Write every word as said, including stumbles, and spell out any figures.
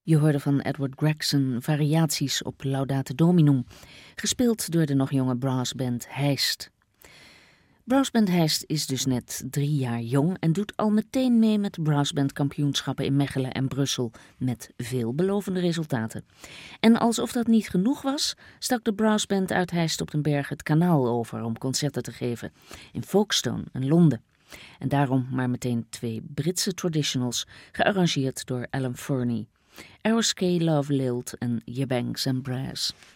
Je hoorde van Edward Gregson variaties op Laudate Dominum, gespeeld door de nog jonge brassband Heist. Brassband Heist is dus net drie jaar jong en doet al meteen mee met brassbandkampioenschappen in Mechelen en Brussel met veelbelovende resultaten. En alsof dat niet genoeg was, stak de brassband uit Heist op den Berg het kanaal over om concerten te geven in Folkestone en Londen. En daarom maar meteen twee Britse traditionals, gearrangeerd door Alan Furney. Aeroscape Love Lilt en Ye Banks and Brass.